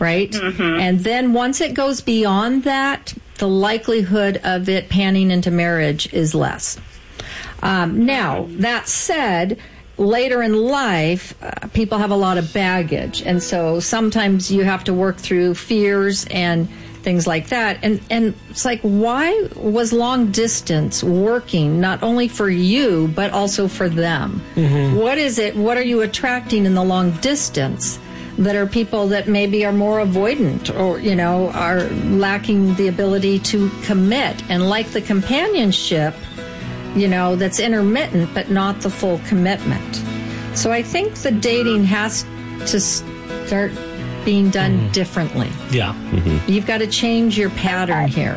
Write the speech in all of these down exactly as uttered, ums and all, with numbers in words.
right? Mm-hmm. And then once it goes beyond that, the likelihood of it panning into marriage is less. Um, now, that said, later in life, uh, people have a lot of baggage. And so sometimes you have to work through fears and things like that. And, and it's like, why was long distance working not only for you, but also for them? Mm-hmm. What is it? What are you attracting in the long distance that are people that maybe are more avoidant or, you know, are lacking the ability to commit and like the companionship, you know, that's intermittent, but not the full commitment. So I think the dating has to start being done mm-hmm. differently. Yeah. Mm-hmm. You've got to change your pattern here.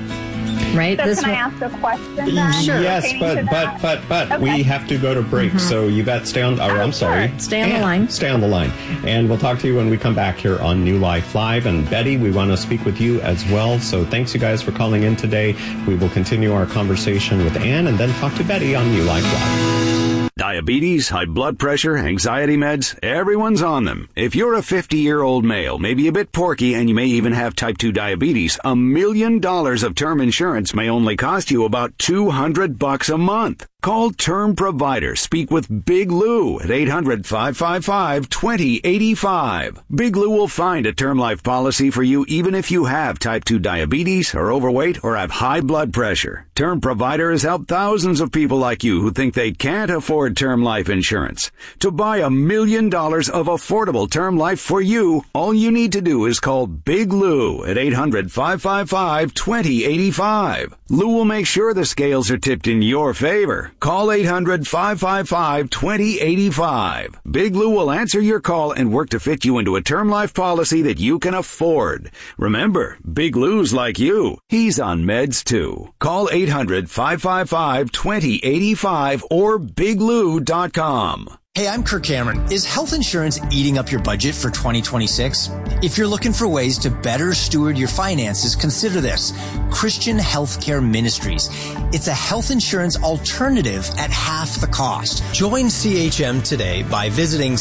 Right? So this can I one, ask a question then? Sure. Yes, but, but, but, but, okay. we have to go to break. Mm-hmm. So Yvette, stay on, or oh, I'm sorry. Sure. Stay on and the line. Stay on the line. And we'll talk to you when we come back here on New Life Live. And Betty, we want to speak with you as well. So thanks you guys for calling in today. We will continue our conversation with Ann and then talk to Betty on New Life Live. Diabetes, high blood pressure, anxiety meds, everyone's on them. If you're a fifty-year-old male, maybe a bit porky, and you may even have type two diabetes, a million dollars of term insurance may only cost you about two hundred bucks a month. Call Term Provider. Speak with Big Lou at eight hundred, five five five, two zero eight five. Big Lou will find a term life policy for you even if you have type two diabetes, are overweight, or have high blood pressure. Term Provider has helped thousands of people like you who think they can't afford term life insurance. To buy a million dollars of affordable term life for you, all you need to do is call Big Lou at eight hundred, five five five, two zero eight five. Lou will make sure the scales are tipped in your favor. Call eight hundred, five five five, two zero eight five. Big Lou will answer your call and work to fit you into a term life policy that you can afford. Remember, Big Lou's like you. He's on meds too. Call eight hundred, five five five, two zero eight five or big lou dot com. Hey, I'm Kirk Cameron. Is health insurance eating up your budget for twenty twenty-six? If you're looking for ways to better steward your finances, consider this. Christian Healthcare Ministries. It's a health insurance alternative at half the cost. Join C H M today by visiting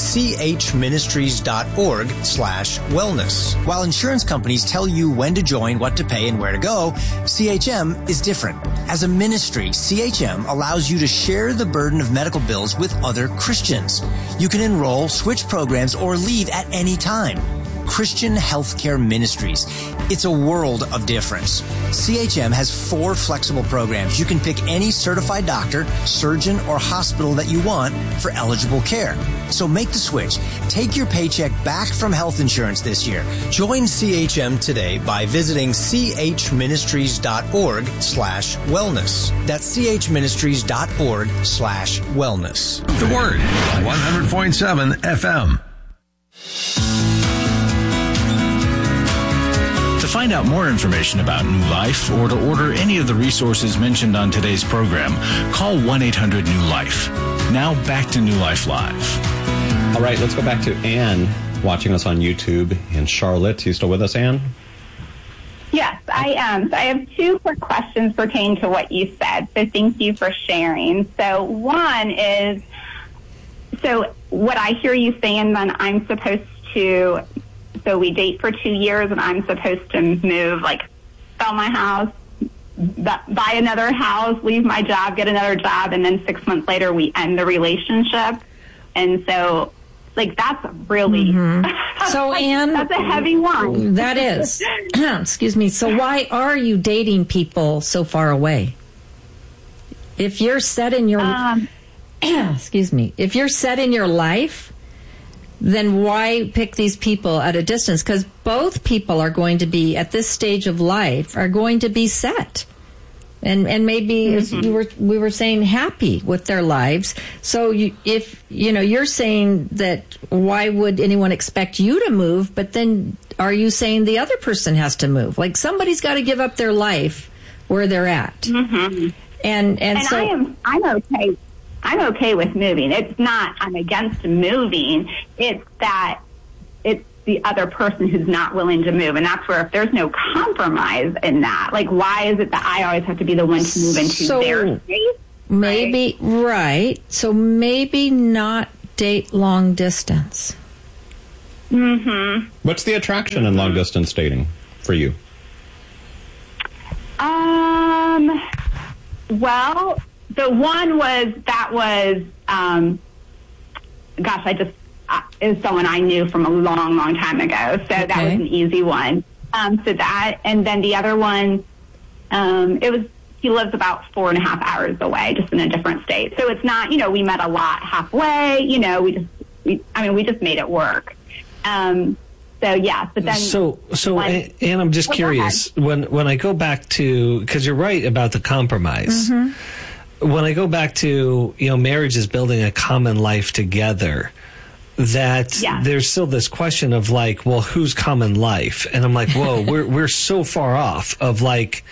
chministries.org slash wellness. While insurance companies tell you when to join, what to pay, and where to go, C H M is different. As a ministry, C H M allows you to share the burden of medical bills with other Christians. You can enroll, switch programs, or leave at any time. Christian Healthcare Ministries. It's a world of difference. C H M has four flexible programs. You can pick any certified doctor, surgeon, or hospital that you want for eligible care. So make the switch. Take your paycheck back from health insurance this year. Join C H M today by visiting chministries.org slash wellness. That's chministries.org slash wellness. The Word, one hundred point seven F M. To find out more information about New Life or to order any of the resources mentioned on today's program, call one eight hundred new life. Now back to New Life Live. All right, let's go back to Ann watching us on YouTube in Charlotte. You still with us, Ann? Yes, I am. So I have two quick questions pertaining to what you said. So thank you for sharing. So one is, so what I hear you saying, then I'm supposed to, so we date for two years and I'm supposed to move, like sell my house, buy another house, leave my job, get another job, and then six months later we end the relationship. And so, like, that's really, mm-hmm. so that's, Ann, that's a heavy one. That is. Excuse me. So why are you dating people so far away? If you're set in your, um, excuse me, if you're set in your life, then why pick these people at a distance? Because both people are going to be, at this stage of life, are going to be set. And and maybe, mm-hmm. as you were, we were saying, happy with their lives. So you, if, you know, you're saying that why would anyone expect you to move, but then are you saying the other person has to move? Like, somebody's got to give up their life where they're at. Mm-hmm. And, and, and so... I am, I'm okay. I'm okay with moving. It's not I'm against moving. It's that it's the other person who's not willing to move. And that's where, if there's no compromise in that, like, why is it that I always have to be the one to move into so their space? Maybe, right? right. So maybe not date long distance. Mm-hmm. What's the attraction in long distance dating for you? Um, well, the one was, that was, um, gosh, I just, uh, it was someone I knew from a long, long time ago. So okay. that was an easy one. Um, so that, and then the other one, um, it was, he lives about four and a half hours away, just in a different state. So it's not, you know, we met a lot halfway, you know, we just, we, I mean, we just made it work. Um, so yeah, but then. So, so, one, and I'm just oh, curious, when, when I go back to, cause you're right about the compromise. Mm-hmm. When I go back to, you know, marriage is building a common life together, that yeah. there's still this question of like, well, who's common life? And I'm like, whoa, we're, we're so far off of like,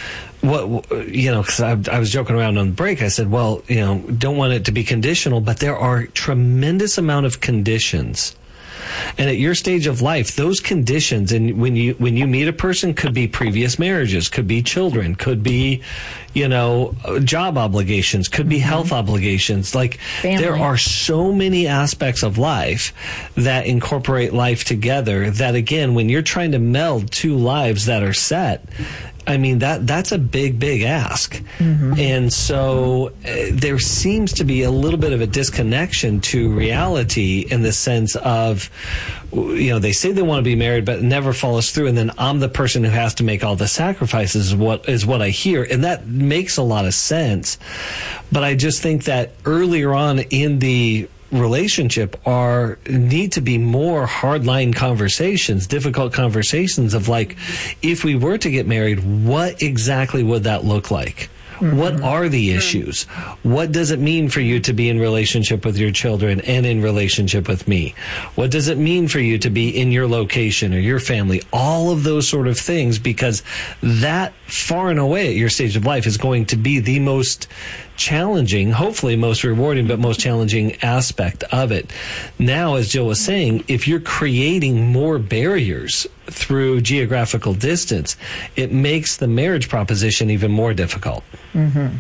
what, you know, because I, I was joking around on the break. I said, well, you know, don't want it to be conditional, but there are tremendous amount of conditions. And at your stage of life, those conditions, and when you when you meet a person, could be previous marriages, could be children, could be, you know, job obligations, could be mm-hmm. health obligations. Like Family. There are so many aspects of life that incorporate life together that, again, when you're trying to meld two lives that are set, I mean, that that's a big, big ask. Mm-hmm. And so uh, there seems to be a little bit of a disconnection to reality in the sense of, you know, they say they want to be married, but it never follows through. And then I'm the person who has to make all the sacrifices is what, is what I hear. And that makes a lot of sense. But I just think that earlier on in the relationship are need to be more hardline conversations, difficult conversations of like, if we were to get married, what exactly would that look like? Mm-hmm. What are the issues? What does it mean for you to be in relationship with your children and in relationship with me? What does it mean for you to be in your location or your family? All of those sort of things, because that far and away at your stage of life is going to be the most challenging, hopefully most rewarding, but most challenging aspect of it. Now, as Jill was saying, if you're creating more barriers through geographical distance, it makes the marriage proposition even more difficult. Mm-hmm.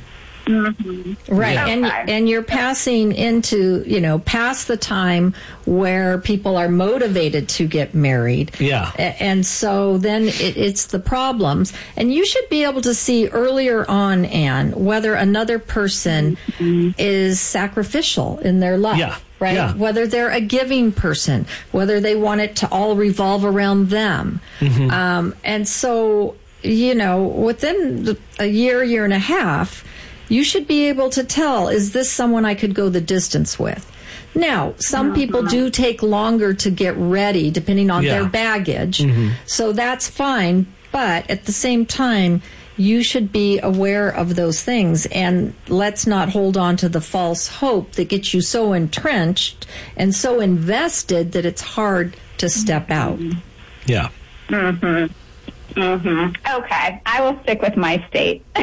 Mm-hmm. Right. Yeah. And and you're passing into, you know, past the time where people are motivated to get married. Yeah. And so then it, it's the problems. And you should be able to see earlier on, Anne, whether another person mm-hmm. is sacrificial in their life. Yeah. Right? Yeah. Whether they're a giving person, whether they want it to all revolve around them. Mm-hmm. Um, and so, you know, within a year, year and a half, you should be able to tell, is this someone I could go the distance with? Now, some people do take longer to get ready depending on yeah. their baggage. Mm-hmm. So that's fine. But at the same time, you should be aware of those things. And let's not hold on to the false hope that gets you so entrenched and so invested that it's hard to step out. Yeah. Mm-hmm. Mm-hmm. Okay, I will stick with my state. Okay.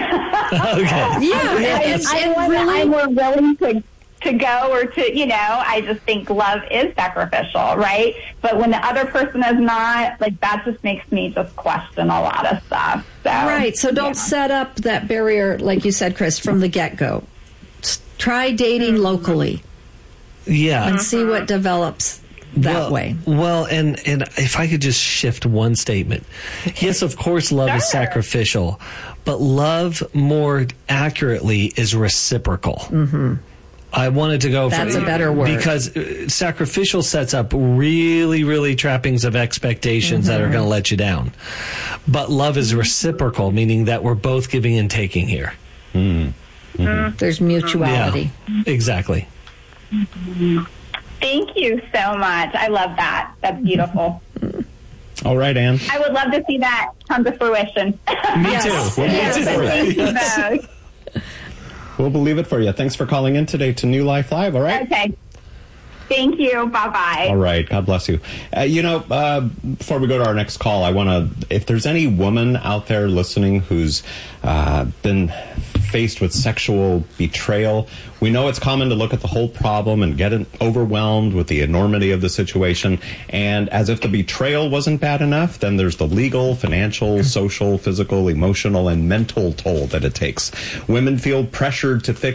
Yeah, it's, I'm, more, really... I'm more willing to to go or to, you know, I just think love is sacrificial, right? But when the other person is not, like, that just makes me just question a lot of stuff. So, right, so don't yeah. set up that barrier, like you said, Chris, from the get-go. Try dating mm-hmm. locally. Yeah. And mm-hmm. see what develops that well, way. Well, and, and if I could just shift one statement. Yes, of course, love sure. is sacrificial, but love more accurately is reciprocal. Mm-hmm. I wanted to go That's for, a better word. Because sacrificial sets up really, really trappings of expectations mm-hmm. that are going to let you down. But love is reciprocal, meaning that we're both giving and taking here. Mm-hmm. Mm-hmm. There's mutuality. Yeah, exactly. Mm-hmm. Thank you so much. I love that. That's beautiful. All right, Anne. I would love to see that come to fruition. Me yes. too. We'll yes. Thank you both. We'll believe it for you. Thanks for calling in today to New Life Live, all right? Okay. Thank you. Bye-bye. All right. God bless you. Uh, you know, uh, before we go to our next call, I want to, if there's any woman out there listening who's uh, been faced with sexual betrayal, we know it's common to look at the whole problem and get overwhelmed with the enormity of the situation. And as if the betrayal wasn't bad enough, then there's the legal, financial, social, physical, emotional, and mental toll that it takes. Women feel pressured to fix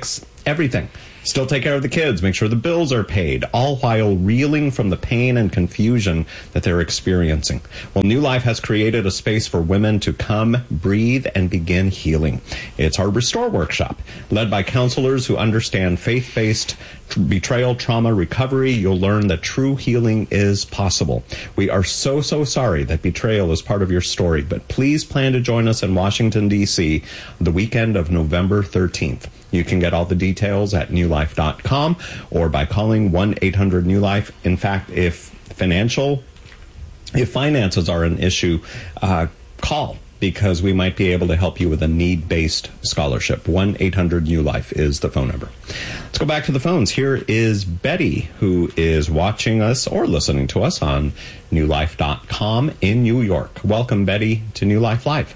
everything. Still take care of the kids, make sure the bills are paid, all while reeling from the pain and confusion that they're experiencing. Well, New Life has created a space for women to come, breathe, and begin healing. It's our Restore Workshop, led by counselors who understand faith-based betrayal, trauma, recovery. You'll learn that true healing is possible. We are so, so sorry that betrayal is part of your story, but please plan to join us in Washington, D C the weekend of November thirteenth. You can get all the details at new life dot com or by calling one eight hundred new life. In fact, if financial, if finances are an issue, uh, call, because we might be able to help you with a need-based scholarship. one eight hundred new life is the phone number. Let's go back to the phones. Here is Betty, who is watching us or listening to us on new life dot com in New York. Welcome, Betty, to New Life Live.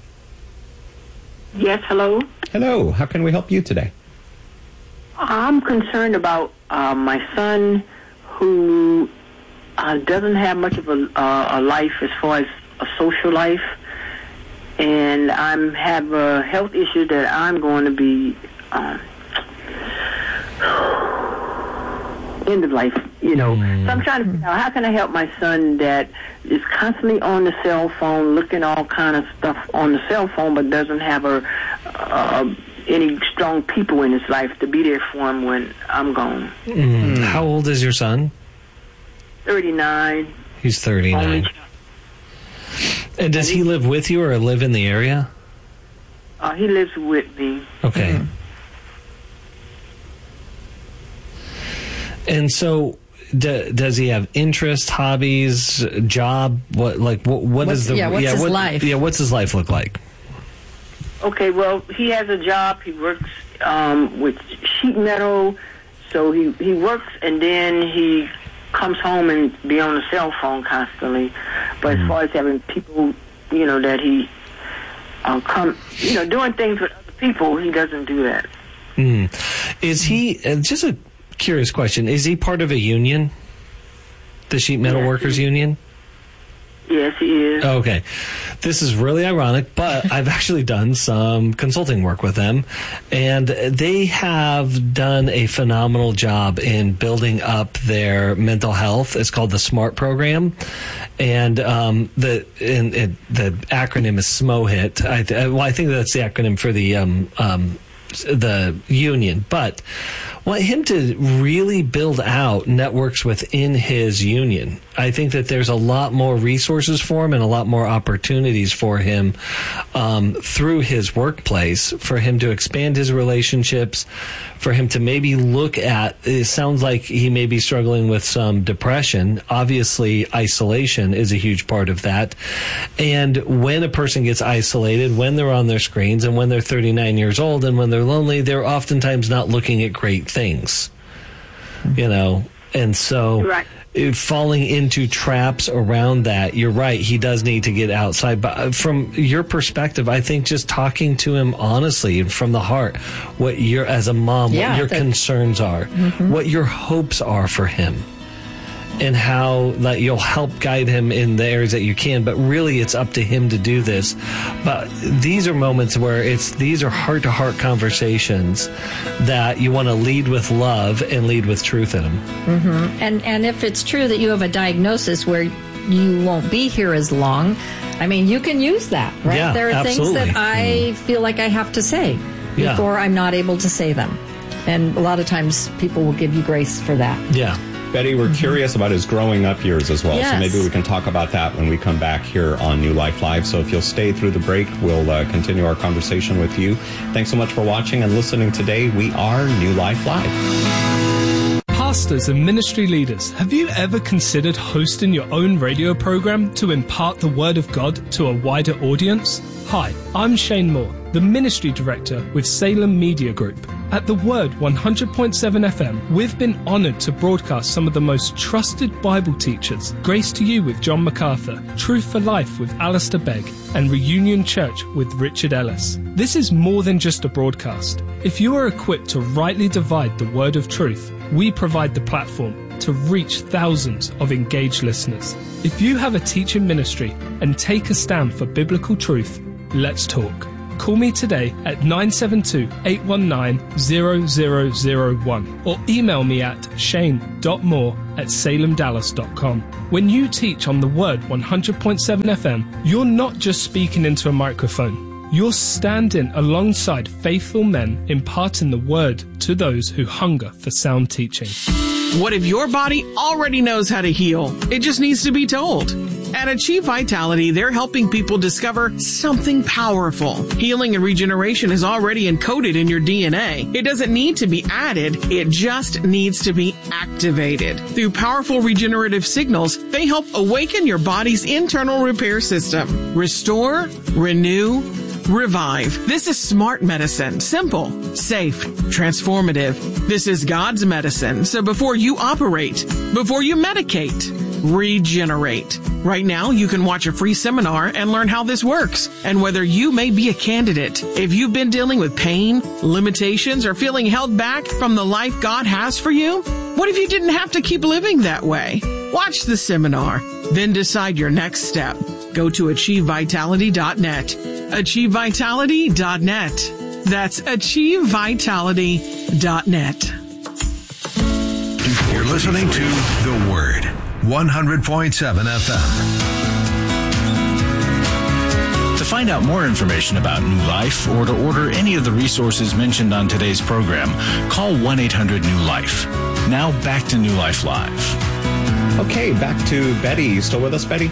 Yes, hello. Hello. How can we help you today? I'm concerned about uh, my son, who uh, doesn't have much of a, uh, a life as far as a social life, and I'm have a health issue that I'm going to be um, end of life. You know, mm. so I'm trying to figure out how can I help my son that is constantly on the cell phone, looking all kind of stuff on the cell phone, but doesn't have a, uh, any strong people in his life to be there for him when I'm gone. Mm. How old is your son? thirty-nine. He's thirty-nine. And does he live with you or live in the area? Uh, he lives with me. Okay. Mm. And so, d- does he have interests, hobbies, job? What like what? What what's, is the yeah? What's yeah, his what, life? Yeah, what's his life look like? Okay, well, he has a job. He works um, with sheet metal, so he he works and then he comes home and be on the cell phone constantly. But mm. as far as having people, you know, that he uh, come, you know, doing things with other people, he doesn't do that. Mm. Is he uh, just a curious question? Is he part of a union, the Sheet Metal yes, Workers he, Union? Yes, he is. Okay. This is really ironic, but I've actually done some consulting work with them, and they have done a phenomenal job in building up their mental health. It's called the SMART program, and um, the and, and the acronym is SMOHIT. I th- well, I think that's the acronym for the um, um, the union, but want him to really build out networks within his union. I think that there's a lot more resources for him and a lot more opportunities for him um, through his workplace, for him to expand his relationships, for him to maybe look at, it sounds like he may be struggling with some depression. Obviously, isolation is a huge part of that. And when a person gets isolated, when they're on their screens and when they're thirty-nine years old and when they're lonely, they're oftentimes not looking at great things, you know, and so right. falling into traps around that, you're right, he does need to get outside. But from your perspective, I think just talking to him honestly and from the heart, what your as a mom, yeah, what your that, concerns are, mm-hmm. what your hopes are for him, and how that you'll help guide him in the areas that you can, but really it's up to him to do this. But these are moments where it's these are heart-to-heart conversations that you want to lead with love and lead with truth in them. Mm-hmm. And and if it's true that you have a diagnosis where you won't be here as long, I mean, you can use that, right? Yeah, there are absolutely. things that I mm. feel like I have to say yeah. before I'm not able to say them. And a lot of times people will give you grace for that. Yeah. Betty, we're mm-hmm. curious about his growing up years as well, yes. so maybe we can talk about that when we come back here on New Life Live. So if you'll stay through the break, we'll uh, continue our conversation with you. Thanks so much for watching and listening today. We are New Life Live. Pastors and ministry leaders, have you ever considered hosting your own radio program to impart the Word of God to a wider audience? Hi, I'm Shane Moore, the Ministry Director with Salem Media Group. At The Word one hundred point seven F M, we've been honoured to broadcast some of the most trusted Bible teachers, Grace to You with John MacArthur, Truth for Life with Alistair Begg, and Reunion Church with Richard Ellis. This is more than just a broadcast. If you are equipped to rightly divide the word of truth, we provide the platform to reach thousands of engaged listeners. If you have a teaching ministry and take a stand for biblical truth, let's talk. Call me today at nine seven two, eight one nine, zero zero zero one or email me at shane.moore at salem dallas dot com. When you teach on the Word one hundred point seven F M, you're not just speaking into a microphone. You're standing alongside faithful men imparting the Word to those who hunger for sound teaching. What if your body already knows how to heal? It just needs to be told. At Achieve Vitality, they're helping people discover something powerful. Healing and regeneration is already encoded in your D N A. It doesn't need to be added. It just needs to be activated. Through powerful regenerative signals, they help awaken your body's internal repair system. Restore, renew, revive. This is smart medicine. Simple, safe, transformative. This is God's medicine. So before you operate, before you medicate, regenerate. Right now, you can watch a free seminar and learn how this works and whether you may be a candidate. If you've been dealing with pain, limitations, or feeling held back from the life God has for you, what if you didn't have to keep living that way? Watch the seminar, then decide your next step. Go to achieve vitality dot net. achieve vitality dot net. That's achieve vitality dot net. You're listening to The Word, one hundred point seven F M. To find out more information about New Life or to order any of the resources mentioned on today's program, call one eight hundred new life. Now back to New Life Live. Okay, back to Betty. You still with us, Betty?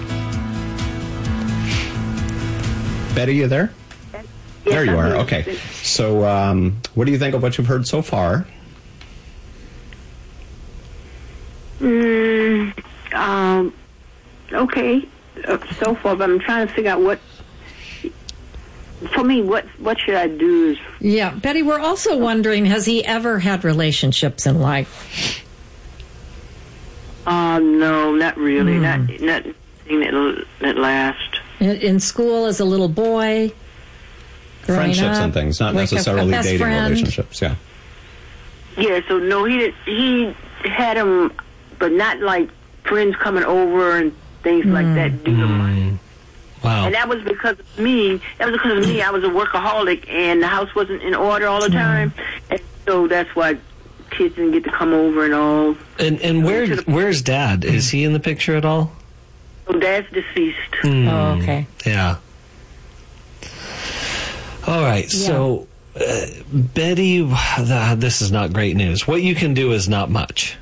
Betty, you there? Yes, there you I'm are. here. Okay. So, um, what do you think of what you've heard so far? Mm, um, okay, uh, so far, but I'm trying to figure out what, for me, what what should I do? Is Yeah, Betty, we're also wondering, has he ever had relationships in life? Uh, no, not really. Mm. Not not anything that that last. In, in school as a little boy? Friendships up, and things, not like a- a necessarily best dating friend. relationships, yeah. Yeah, so no, he did, he had them, but not like friends coming over and things like that. Do Mm. Wow. And that was because of me. That was because of me. I was a workaholic, and the house wasn't in order all the time, and so that's why kids didn't get to come over and all. And and where where's Dad? Is he in the picture at all? So Dad's deceased. Mm. Oh, okay. Yeah. All right. Yeah. So, uh, Betty, the, this is not great news. What you can do is not much,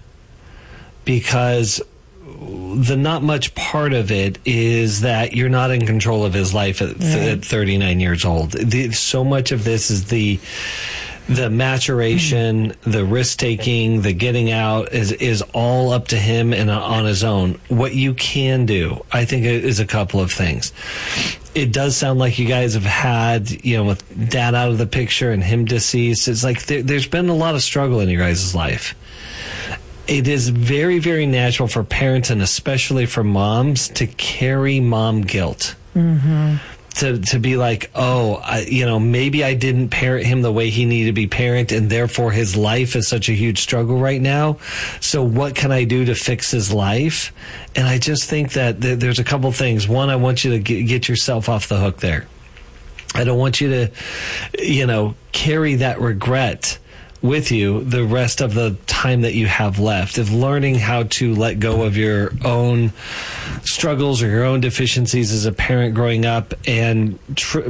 because the not much part of it is that you're not in control of his life at, th- at thirty-nine years old. The, so much of this is the the maturation, the risk taking, the getting out is is all up to him and on his own. What you can do, I think, is a couple of things. It does sound like you guys have had, you know, with Dad out of the picture and him deceased. It's like there, there's been a lot of struggle in your guys' life. It is very, very natural for parents, and especially for moms, to carry mom guilt. Mm-hmm. To to be like, oh, I, you know, maybe I didn't parent him the way he needed to be parented, and therefore his life is such a huge struggle right now. So what can I do to fix his life? And I just think that th- there's a couple things. One, I want you to get, get yourself off the hook there. I don't want you to, you know, carry that regret with you the rest of the time that you have left, of learning how to let go of your own struggles or your own deficiencies as a parent growing up, and tr-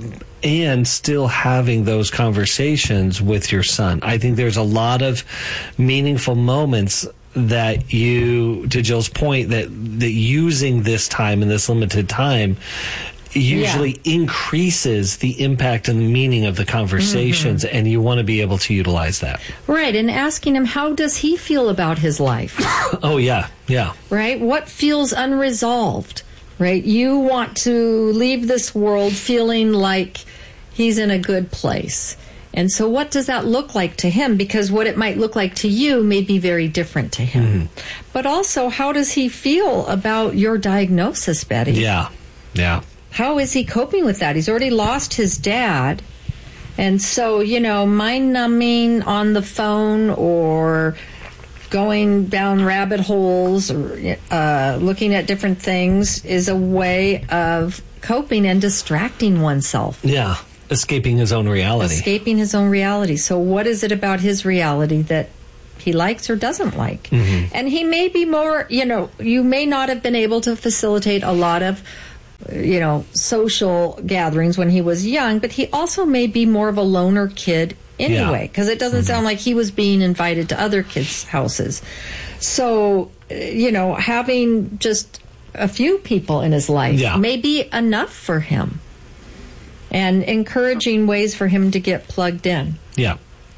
and still having those conversations with your son. I think there's a lot of meaningful moments that you, to Jill's point, that that using this time and this limited time usually yeah. increases the impact and the meaning of the conversations, mm-hmm. and you want to be able to utilize that. Right, and asking him, how does he feel about his life? Oh, yeah, yeah. Right? What feels unresolved, right? You want to leave this world feeling like he's in a good place. And so what does that look like to him? Because what it might look like to you may be very different to him. Mm-hmm. But also, how does he feel about your diagnosis, Betty? Yeah, yeah. How is he coping with that? He's already lost his dad. And so, you know, mind numbing on the phone or going down rabbit holes or uh, looking at different things is a way of coping and distracting oneself. Yeah. escaping his own reality. Escaping his own reality. So what is it about his reality that he likes or doesn't like? Mm-hmm. And he may be more, you know, you may not have been able to facilitate a lot of, you know, social gatherings when he was young, but he also may be more of a loner kid anyway, because yeah. it doesn't mm-hmm. sound like he was being invited to other kids' houses. So, you know, having just a few people in his life yeah. may be enough for him, and encouraging ways for him to get plugged in. Yeah.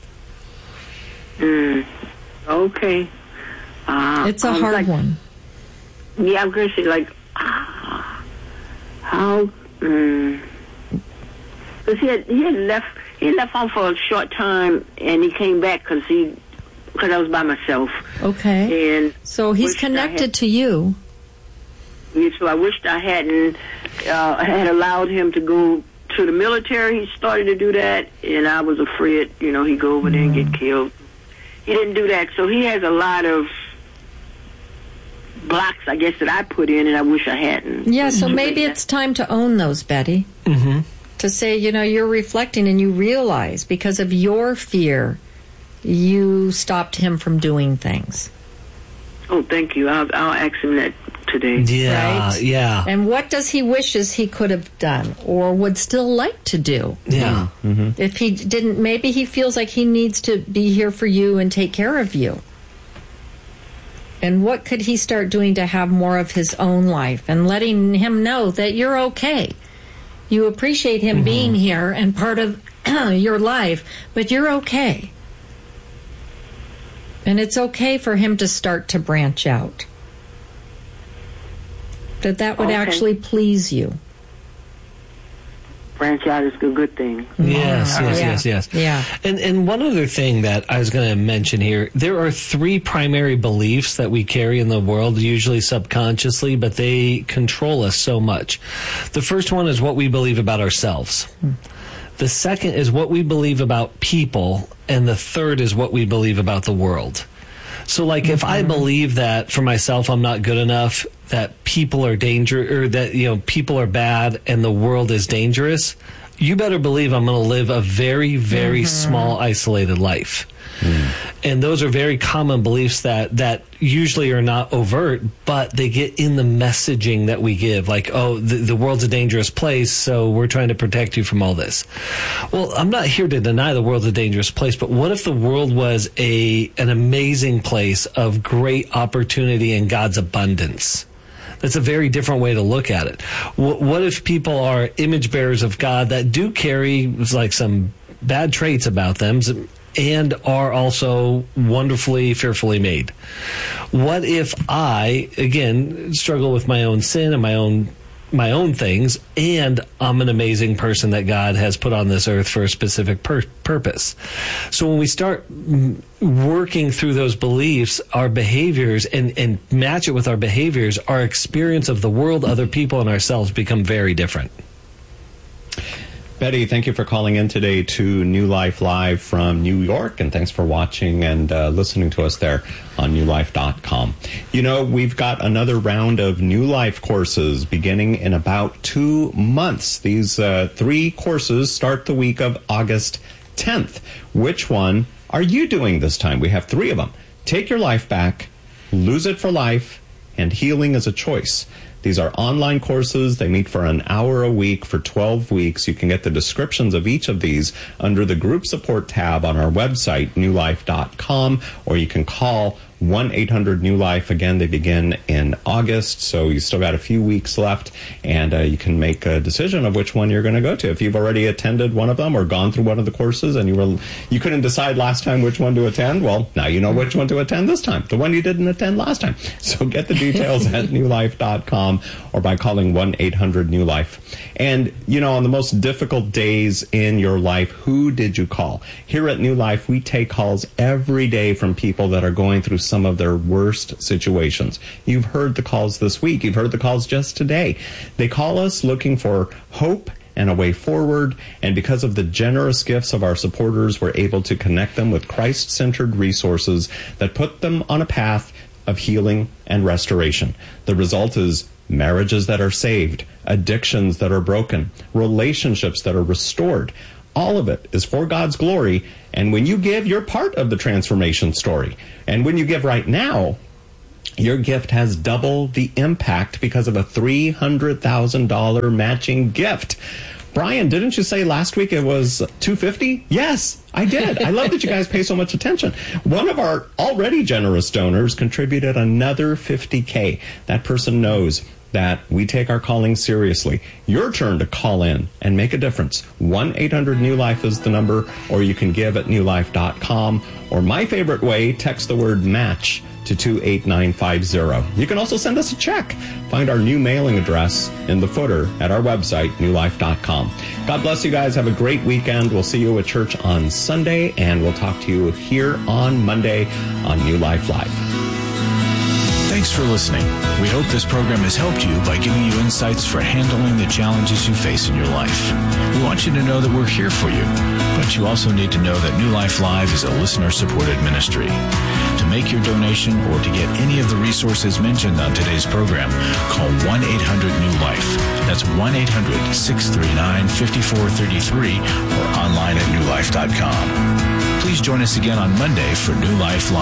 Mm, okay. Uh, it's a hard like, one. Yeah, I'm going to say, like, uh, how... Um, because he had, he had left... He left home for a short time, and he came back because he, because I was by myself. Okay. And so he's connected had, to you. Yeah, so I wished I hadn't uh, had allowed him to go to the military. He started to do that, and I was afraid, you know, he'd go over mm. there and get killed. He didn't do that, so he has a lot of blocks, I guess, that I put in, and I wish I hadn't. Yeah, so maybe it's time to own those, Betty. Mm-hmm. To say, you know, you're reflecting and you realize because of your fear, you stopped him from doing things. Oh, thank you. I'll, I'll ask him that today. Yeah, right? yeah. And what does he wishes he could have done or would still like to do? Yeah. Mm-hmm. If he didn't, maybe he feels like he needs to be here for you and take care of you. And what could he start doing to have more of his own life and letting him know that you're okay? You appreciate him mm-hmm. being here and part of your life, but you're okay. And it's okay for him to start to branch out. That that would okay. actually please you. Branch out is a good thing. Yes, yes, yeah. yes, yes. Yeah. And and one other thing that I was going to mention here, there are three primary beliefs that we carry in the world, usually subconsciously, but they control us so much. The first one is what we believe about ourselves. Hmm. The second is what we believe about people, and the third is what we believe about the world. So, like, mm-hmm. if I believe that for myself I'm not good enough, that people are dangerous, or that, you know, people are bad and the world is dangerous, you better believe I'm going to live a very, very mm-hmm. small, isolated life. Mm. And those are very common beliefs that, that usually are not overt, but they get in the messaging that we give. Like, oh, the, the world's a dangerous place, so we're trying to protect you from all this. Well, I'm not here to deny the world's a dangerous place, but what if the world was a an amazing place of great opportunity and God's abundance? That's a very different way to look at it. What, what if people are image bearers of God that do carry like some bad traits about them and are also wonderfully, fearfully made? What if I, again, struggle with my own sin and my own my own things, and I'm an amazing person that God has put on this earth for a specific pur- purpose? So when we start m- working through those beliefs, our behaviors, and, and match it with our behaviors, our experience of the world, other people, and ourselves become very different. Betty, thank you for calling in today to New Life Live from New York, and thanks for watching and uh, listening to us there on new life dot com. You know, we've got another round of New Life courses beginning in about two months. These uh, three courses start the week of August tenth. Which one are you doing this time? We have three of them. Take Your Life Back, Lose It for Life, and Healing is a Choice. These are online courses. They meet for an hour a week for twelve weeks. You can get the descriptions of each of these under the group support tab on our website, new life dot com, or you can call one eight hundred new life. Again, they begin in August, so you still got a few weeks left, and uh, you can make a decision of which one you're going to go to. If you've already attended one of them or gone through one of the courses and you were you couldn't decide last time which one to attend, well, now you know which one to attend this time, the one you didn't attend last time. So get the details at new life dot com or by calling one eight hundred new life. And, you know, on the most difficult days in your life, who did you call? Here at New Life, we take calls every day from people that are going through some of their worst situations. You've heard the calls this week. You've heard the calls just today. They call us looking for hope and a way forward, and because of the generous gifts of our supporters, we're able to connect them with Christ-centered resources that put them on a path of healing and restoration. The result is marriages that are saved, addictions that are broken, relationships that are restored. All of it is for God's glory. And when you give, you're part of the transformation story. And when you give right now, your gift has double the impact because of a three hundred thousand dollars matching gift. Brian, didn't you say last week it was two hundred fifty dollars? Yes, I did. I love that you guys pay so much attention. One of our already generous donors contributed another fifty thousand dollars. That person knows that we take our calling seriously. Your turn to call in and make a difference. one eight hundred new life is the number, or you can give at new life dot com. Or my favorite way, text the word MATCH to two eight nine five zero. You can also send us a check. Find our new mailing address in the footer at our website, new life dot com. God bless you guys. Have a great weekend. We'll see you at church on Sunday, and we'll talk to you here on Monday on New Life Live. Thanks for listening. We hope this program has helped you by giving you insights for handling the challenges you face in your life. We want you to know that we're here for you, but you also need to know that New Life Live is a listener-supported ministry. To make your donation or to get any of the resources mentioned on today's program, call one eight hundred new life. That's one eight hundred six three nine five four three three or online at new life dot com. Please join us again on Monday for New Life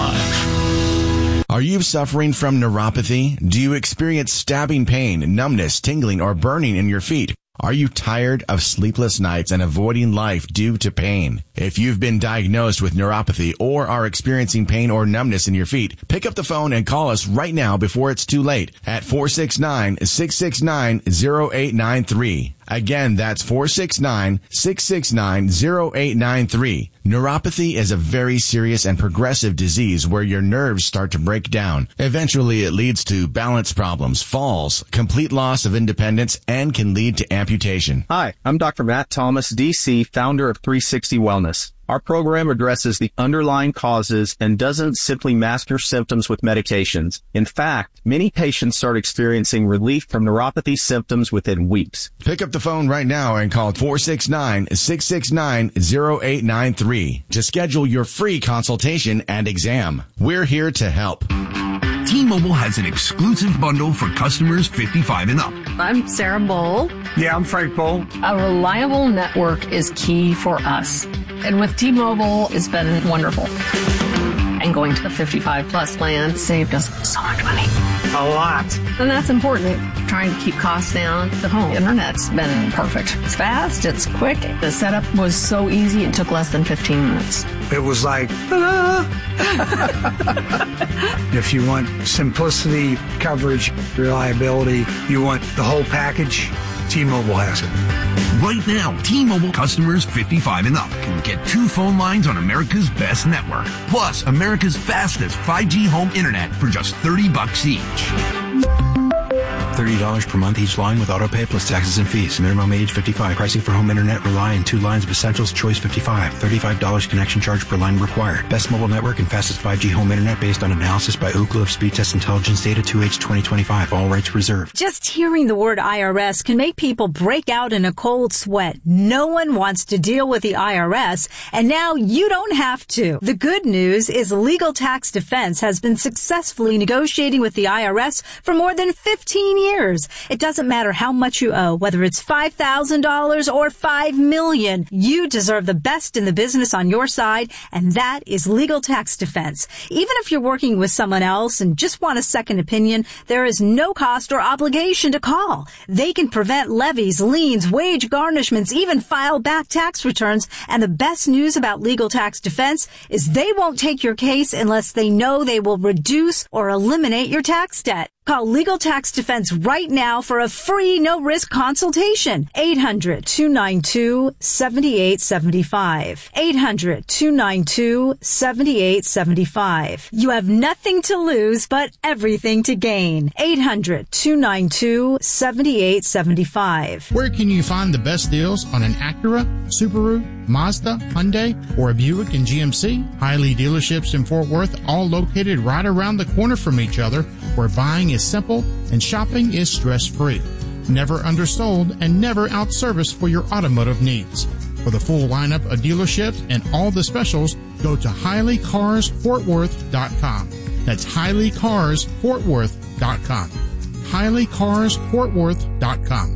Live. Are you suffering from neuropathy? Do you experience stabbing pain, numbness, tingling, or burning in your feet? Are you tired of sleepless nights and avoiding life due to pain? If you've been diagnosed with neuropathy or are experiencing pain or numbness in your feet, pick up the phone and call us right now before it's too late at four six nine, six six nine, zero eight nine three. Again, that's four six nine, six six nine, zero eight nine three. Neuropathy is a very serious and progressive disease where your nerves start to break down. Eventually, it leads to balance problems, falls, complete loss of independence, and can lead to amputation. Hi, I'm Doctor Matt Thomas, D C, founder of three sixty Wellness. Our program addresses the underlying causes and doesn't simply mask your symptoms with medications. In fact, many patients start experiencing relief from neuropathy symptoms within weeks. Pick up the phone right now and call four six nine, six six nine, zero eight nine three to schedule your free consultation and exam. We're here to help. T-Mobile has an exclusive bundle for customers fifty-five and up. I'm Sarah Bowl. Yeah, I'm Frank Bowl. A reliable network is key for us. And with T-Mobile, it's been wonderful. And going to the fifty-five plus plan saved us so much money. A lot. And that's important. Trying to keep costs down. The home internet's been perfect. It's fast. It's quick. The setup was so easy. It took less than fifteen minutes. It was like, ah. If you want simplicity, coverage, reliability, you want the whole package, T-Mobile has it. Right now, T-Mobile customers fifty-five and up can get two phone lines on America's best network, plus America's fastest five G home internet for just thirty bucks each. thirty dollars per month each line with auto pay plus taxes and fees. Minimum age fifty-five. Pricing for home internet rely on two lines of essentials. Choice fifty-five. thirty-five dollars connection charge per line required. Best mobile network and fastest five G home internet based on analysis by Ookla of Speed Test Intelligence data two H twenty twenty-five. All rights reserved. Just hearing the word I R S can make people break out in a cold sweat. No one wants to deal with the I R S, and now you don't have to. The good news is Legal Tax Defense has been successfully negotiating with the I R S for more than fifteen years. It doesn't matter how much you owe, whether it's five thousand dollars or five million dollars. You deserve the best in the business on your side, and that is Legal Tax Defense. Even if you're working with someone else and just want a second opinion, there is no cost or obligation to call. They can prevent levies, liens, wage garnishments, even file back tax returns. And the best news about Legal Tax Defense is they won't take your case unless they know they will reduce or eliminate your tax debt. Call Legal Tax Defense right now for a free, no-risk consultation. eight hundred, two nine two, seven eight seven five. eight hundred, two nine two, seven eight seven five. You have nothing to lose, but everything to gain. eight hundred, two nine two, seven eight seven five. Where can you find the best deals on an Acura, Subaru, Mazda, Hyundai, or a Buick and G M C? Hiley dealerships in Fort Worth, all located right around the corner from each other, where buying is simple and shopping is stress-free. Never undersold and never outserviced for your automotive needs. For the full lineup of dealerships and all the specials, go to Hiley Cars Fort Worth dot com. That's Hiley Cars Fort Worth dot com. Hiley Cars Fort Worth dot com.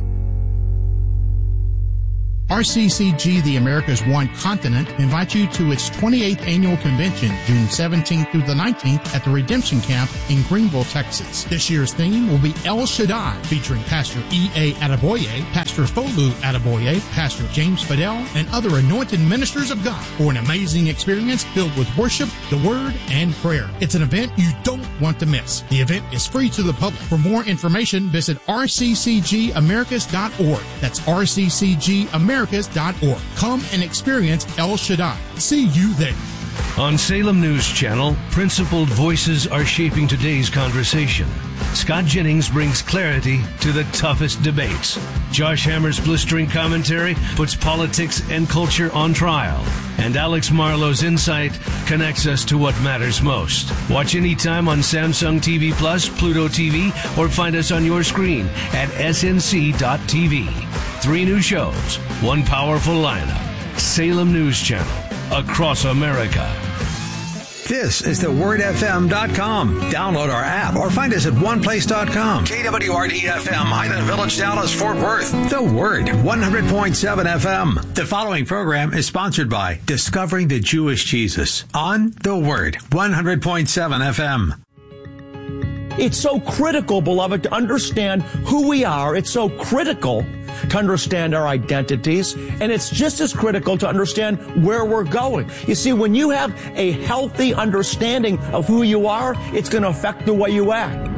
R C C G, the America's One Continent, invites you to its twenty-eighth annual convention, June seventeenth through the nineteenth at the Redemption Camp in Greenville, Texas. This year's theme will be El Shaddai, featuring Pastor E A. Adeboye, Pastor Folu Adeboye, Pastor James Fidel, and other anointed ministers of God for an amazing experience filled with worship, the Word, and prayer. It's an event you don't want to miss. The event is free to the public. For more information, visit R C C G Americas dot org. That's R C C G Americas dot org. Come and experience El Shaddai. See you there. On Salem News Channel, principled voices are shaping today's conversation. Scott Jennings brings clarity to the toughest debates. Josh Hammer's blistering commentary puts politics and culture on trial. And Alex Marlowe's insight connects us to what matters most. Watch anytime on Samsung T V Plus, Pluto T V, or find us on your screen at S N C dot T V. Three new shows, one powerful lineup. Salem News Channel, across America. This is the word f m dot com. Download our app or find us at one place dot com. K W R D F M, Highland Village, Dallas, Fort Worth. The Word, one hundred point seven F M. The following program is sponsored by Discovering the Jewish Jesus on The Word, one hundred point seven F M. It's so critical, beloved, to understand who we are. It's so critical to understand our identities, and it's just as critical to understand where we're going. You see, when you have a healthy understanding of who you are, it's going to affect the way you act.